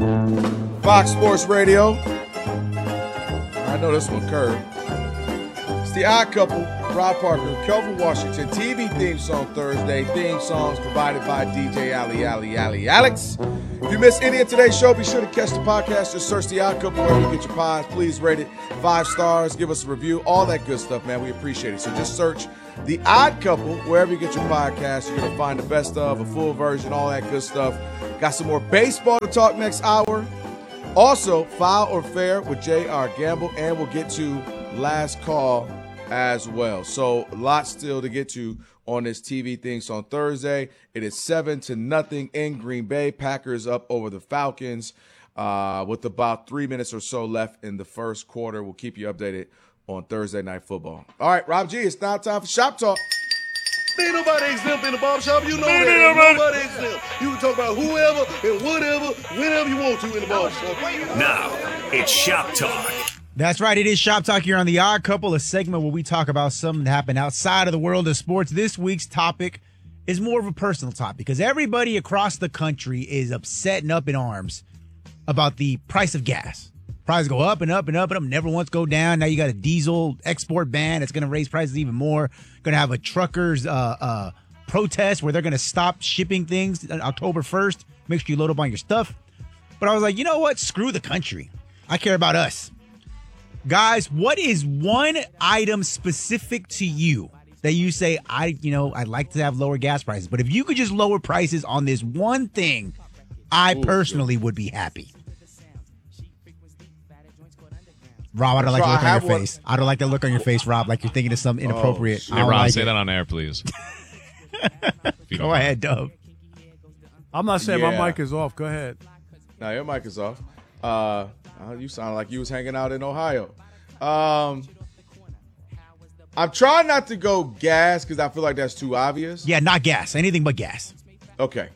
Fox Sports Radio. I know this one curved. It's the Odd Couple, Rob Parker, Kelvin Washington. TV theme song Thursday. Theme songs provided by DJ Alex. If you missed any of today's show, be sure to catch the podcast. Just search the Odd Couple wherever you get your pods. Please rate it 5 stars. Give us a review. All that good stuff, man. We appreciate it. So just search the Odd Couple wherever you get your podcast. You're going to find the best of, a full version, all that good stuff. Got some more baseball to talk next hour. Also, Foul or Fair with J.R. Gamble, and we'll get to Last Call as well. So, lots still to get to on this TV things on Thursday. It is 7-0 in Green Bay. Packers up over the Falcons with about 3 minutes or so left in the first quarter. We'll keep you updated on Thursday Night Football. All right, Rob G, it's now time for Shop Talk. Ain't nobody exempt in the barbershop. You know that. Ain't nobody exempt. You can talk about whoever and whatever, whenever you want to in the barbershop. Now, it's Shop Talk. That's right. It is Shop Talk here on The Odd Couple, a segment where we talk about something that happened outside of the world of sports. This week's topic is more of a personal topic because everybody across the country is upset and up in arms about the price of gas. Prices go up and up and up and up, never once go down. Now you got a diesel export ban that's going to raise prices even more. Going to have a truckers protest where they're going to stop shipping things on October 1st. Make sure you load up on your stuff. But I was like, you know what? Screw the country. I care about us. Guys, what is one item specific to you that you say, I'd like to have lower gas prices, but if you could just lower prices on this one thing, I personally would be happy. Rob, I don't like the look on your face. I don't like that look on your face, Rob, like you're thinking of something inappropriate. Hey, Rob, say that on air, please. Go ahead, Dub. I'm not saying my mic is off. Go ahead. No, your mic is off. You sound like you was hanging out in Ohio. I'm trying not to go gas because I feel like that's too obvious. Yeah, not gas. Anything but gas. Okay.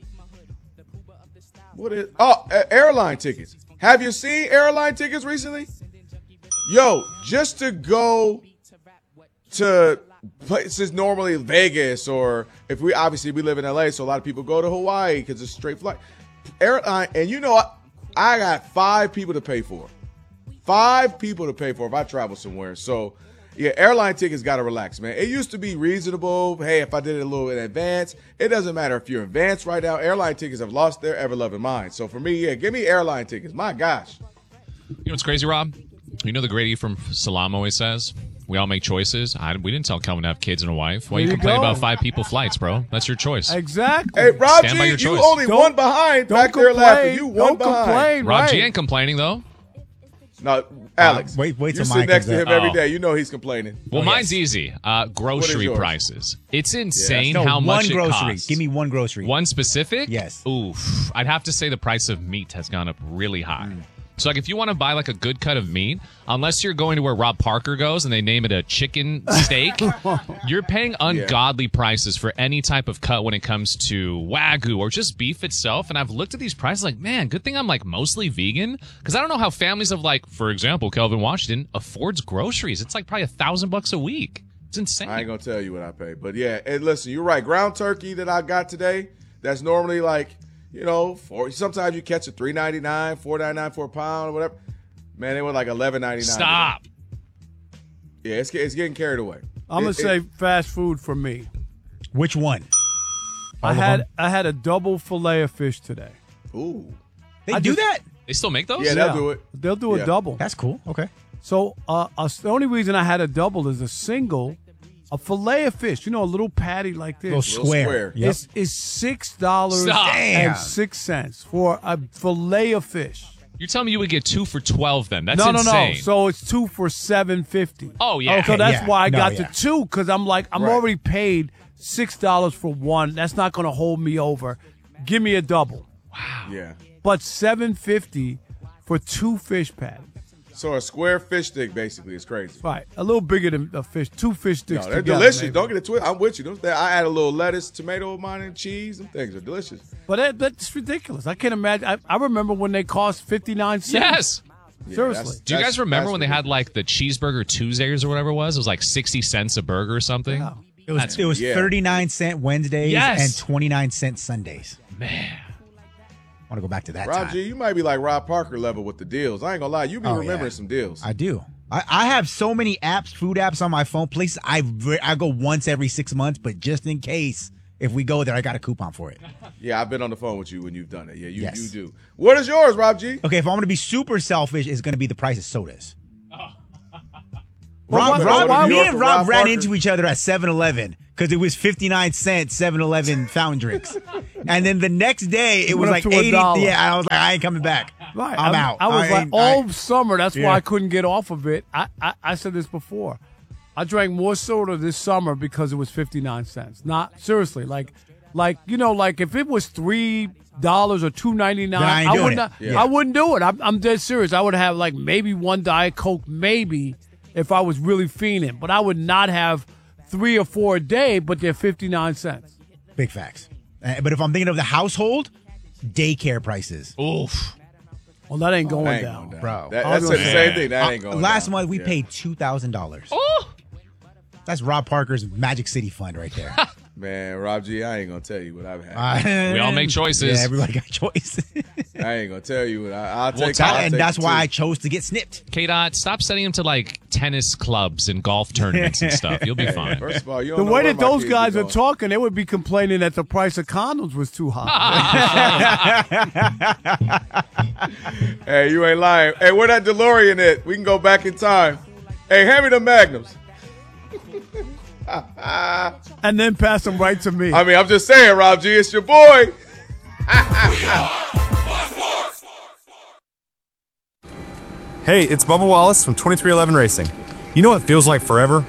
Airline tickets. Have you seen airline tickets recently? Yo, just to go to places normally Vegas, or if we live in LA, so a lot of people go to Hawaii because it's a straight flight. Airline, and I got 5 people to pay for. 5 people to pay for if I travel somewhere. So, yeah, airline tickets got to relax, man. It used to be reasonable. Hey, if I did it a little in advance, it doesn't matter if you're in advance right now. Airline tickets have lost their ever-loving mind. So, for me, yeah, give me airline tickets. My gosh. You know what's crazy, Rob? You know the Grady from Salam always says, we all make choices. We didn't tell Kelvin to have kids and a wife. Why you complain about 5 people flights, bro? That's your choice. Exactly. Hey, Rob Stand by your G, you choice. only one behind back there laughing. You one behind. Rob G ain't complaining, though. No, Alex. Wait till you mine sit next comes to him up. every day. You know he's complaining. Well, mine's easy. Grocery yours? prices. It's insane No, how much one grocery. it costs. Give me one grocery. One specific? Yes. Oof. I'd have to say the price of meat has gone up really high. So, like, if you want to buy, like, a good cut of meat, unless you're going to where Rob Parker goes and they name it a chicken steak, you're paying ungodly prices for any type of cut when it comes to Wagyu or just beef itself. And I've looked at these prices like, man, good thing I'm, like, mostly vegan. Because I don't know how families of, like, for example, Kelvin Washington affords groceries. It's, like, probably $1,000 a week. It's insane. I ain't going to tell you what I pay. But, yeah, and listen, you're right. Ground turkey that I got today, that's normally, like, sometimes you catch it $3.99, $4.99 for a pound or whatever. Man, it was like $11.99. Stop. Yeah, it's getting carried away. I'm gonna say fast food for me. Which one? I had a double fillet of fish today. Ooh. They do that? They still make those? Yeah, they'll do it. They'll do a double. That's cool. Okay. So the only reason I had a double is a fillet of fish, a little patty like this. Little square. Yep. Is $6.06 for a fillet of fish. You're telling me you would get 2 for $12 then? That's no, insane. No. So it's 2 for $7.50. Oh, yeah. So that's why I got the 2, because I'm like, I'm Right. already paid $6 for one. That's not going to hold me over. Give me a double. Wow. Yeah. But $7.50 for 2 fish patties. So a square fish stick, basically, is crazy. Right. A little bigger than a fish. 2 fish sticks No, they're together, delicious. maybe. Don't get it twisted. I'm with you. I add a little lettuce, tomato, mine, and cheese. Them things are delicious. But that's ridiculous. I can't imagine. I remember when they cost 59 cents. Yes. Seriously. Do you guys remember when they had, like, the Cheeseburger Tuesdays or whatever it was? It was like 60 cents a burger or something. Yeah. It was 39-cent Wednesdays Yes. and 29-cent Sundays. Man. want to go back to that Rob time. G, you might be like Rob Parker level with the deals. I ain't gonna lie, you be remembering some deals. I do. I have so many apps, food apps on my phone. Places I go once every 6 months, but just in case if we go there, I got a coupon for it. Yeah, I've been on the phone with you when you've done it. Yeah, you Yes. do. What is yours, Rob G? Okay, if I'm going to be super selfish, it's going to be the price of sodas. Well, Me and Rob Rob ran Parker? into each other at 7-Eleven because it was 59 cents 7-Eleven fountain drinks. And then the next day, it was Went like up to 80. $1. Yeah, I was like, I ain't coming back. Right. I'm out. I was like, ain't- all summer, that's Yeah. why I couldn't get off of it. I said this before. I drank more soda this summer because it was 59 cents. Not, seriously, like if it was $3 or $2.99, Then I ain't I doing would it. not. Yeah. I wouldn't do it. I'm dead serious. I would have like maybe one Diet Coke, maybe if I was really fiending, but I would not have 3 or 4 a day. But they're 59 cents. Big facts. But if I'm thinking of the household, daycare prices. Oof. Well, that ain't going That ain't down. going down. Bro. That's the same thing. That ain't going Last down. month, we Yeah. paid $2,000. Oh. That's Rob Parker's Magic City Fund right there. Man, Rob G, I ain't gonna tell you what I've had. We all make choices. Yeah, everybody got choices. I ain't gonna tell you what I'll Well, take. Todd, I'll and take that's it why too. I chose to get snipped. K-Dot, stop sending him to like tennis clubs and golf tournaments and stuff. You'll be fine. First of all, you The don't know way where that my those kids guys are going. talking, they would be complaining that the price of condoms was too high. Hey, you ain't lying. Hey, where that DeLorean at? We can go back in time. Hey, hand me the Magnums. And then pass them right to me. I mean, I'm just saying, Rob G, it's your boy. Hey, it's Bubba Wallace from 2311 Racing. You know what feels like forever?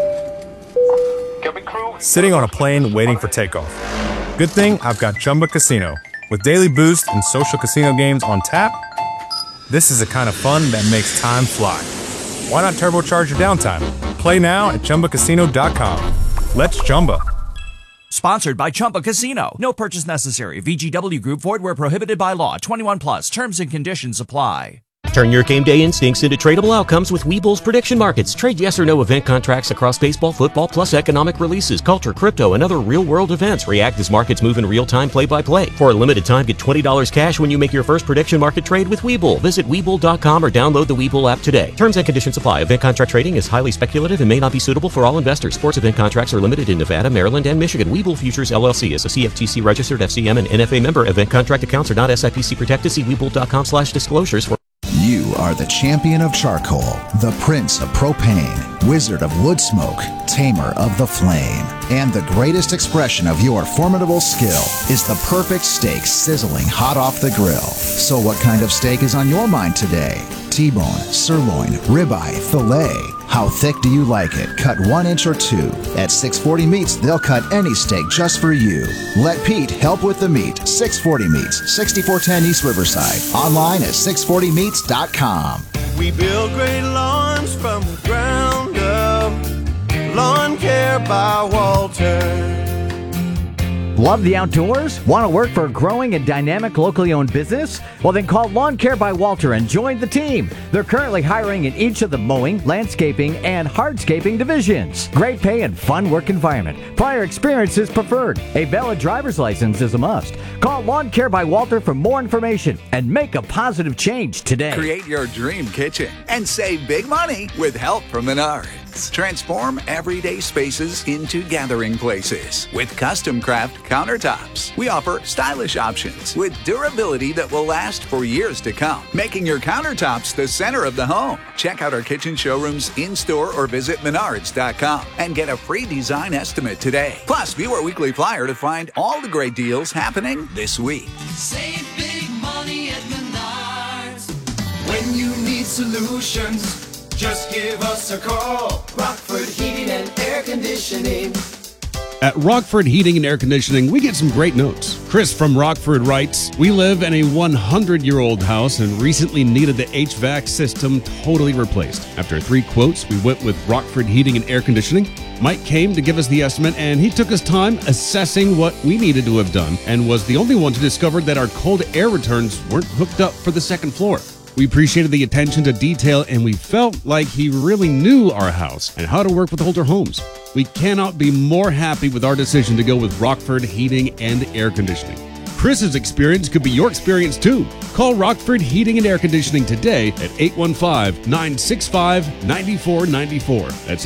Sitting on a plane waiting for takeoff. Good thing I've got Chumba Casino. With daily boost and social casino games on tap, this is the kind of fun that makes time fly. Why not turbocharge your downtime? Play now at ChumbaCasino.com. Let's Chumba. Sponsored by Chumba Casino. No purchase necessary. VGW Group. Void where prohibited by law. 21 plus. Terms and conditions apply. Turn your game day instincts into tradable outcomes with Webull's prediction markets. Trade yes or no event contracts across baseball, football, plus economic releases, culture, crypto, and other real-world events. React as markets move in real time, play-by-play. For a limited time, get $20 cash when you make your first prediction market trade with Webull. Visit Webull.com or download the Webull app today. Terms and conditions apply. Event contract trading is highly speculative and may not be suitable for all investors. Sports event contracts are limited in Nevada, Maryland, and Michigan. Webull Futures LLC is a CFTC registered FCM and NFA member. Event contract accounts are not SIPC protected. See Webull.com/disclosures for. You are the champion of charcoal, the prince of propane, wizard of wood smoke, tamer of the flame. And the greatest expression of your formidable skill is the perfect steak sizzling hot off the grill. So what kind of steak is on your mind today? T-bone, sirloin, ribeye, filet. How thick do you like it? Cut 1 inch or 2. At 640 Meats, they'll cut any steak just for you. Let Pete help with the meat. 640 Meats, 6410 East Riverside. Online at 640meats.com. We build great lawns from the ground up. Lawn Care by Walter. Love the outdoors? Want to work for a growing and dynamic locally owned business? Well, then call Lawn Care by Walter and join the team. They're currently hiring in each of the mowing, landscaping, and hardscaping divisions. Great pay and fun work environment. Prior experience is preferred. A valid driver's license is a must. Call Lawn Care by Walter for more information and make a positive change today. Create your dream kitchen and save big money with help from Menards. Transform everyday spaces into gathering places with custom craft countertops. We offer stylish options with durability that will last for years to come, making your countertops the center of the home. Check out our kitchen showrooms in-store or visit Menards.com and get a free design estimate today. Plus, view our weekly flyer to find all the great deals happening this week. Save big money at Menards. When you need solutions, just give us a call. Rockford Heating and Air Conditioning. At Rockford Heating and Air Conditioning, we get some great notes. Chris from Rockford writes, "We live in a 100-year-old house and recently needed the HVAC system totally replaced. After 3 quotes, we went with Rockford Heating and Air Conditioning. Mike came to give us the estimate, and he took his time assessing what we needed to have done and was the only one to discover that our cold air returns weren't hooked up for the second floor. We appreciated the attention to detail, and we felt like he really knew our house and how to work with older homes. We cannot be more happy with our decision to go with Rockford Heating and Air Conditioning. Chris's experience could be your experience too. Call Rockford Heating and Air Conditioning today at 815-965-9494. That's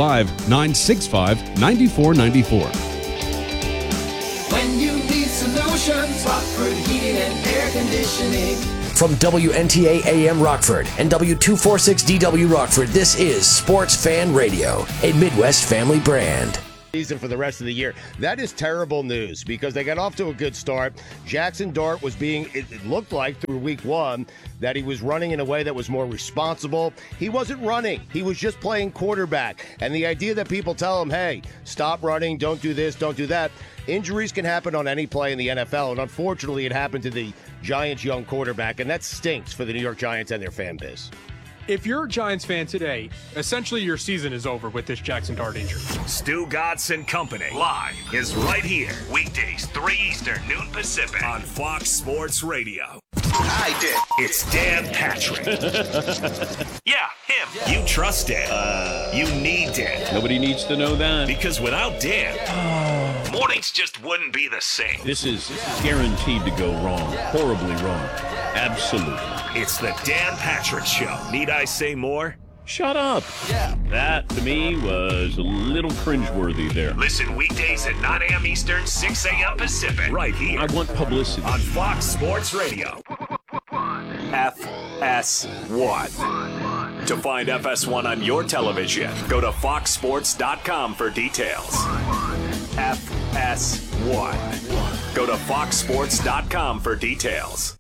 815-965-9494. When you need solutions, Rockford Heating and Air Conditioning. From WNTA AM Rockford and W246DW Rockford, this is Sports Fan Radio, a Midwest family brand. Season for the rest of the year. That is terrible news because they got off to a good start. Jackson Dart was it looked like through week one that he was running in a way that was more responsible. He wasn't running. He was just playing quarterback. And the idea that people tell him, hey, stop running, don't do this, don't do that. Injuries can happen on any play in the NFL, and unfortunately it happened to the Giants' young quarterback, and that stinks for the New York Giants and their fan base. If you're a Giants fan today, essentially your season is over with this Jackson Dart injury. Stu Godson Company live is right here. Weekdays, 3 Eastern, noon Pacific on Fox Sports Radio. I did. It's Dan Patrick. Yeah, him. You trust Dan. You need Dan. Nobody needs to know that. Because without Dan, mornings just wouldn't be the same. This is guaranteed to go wrong. Horribly wrong. Absolutely. It's the Dan Patrick Show. Need I say more? Shut up. Yeah. That, to me, was a little cringeworthy there. Listen weekdays at 9 a.m. Eastern, 6 a.m. Pacific. Right here. I want publicity. On Fox Sports Radio. FS1. To find FS1 on your television, go to foxsports.com for details. FS1. Go to foxsports.com for details.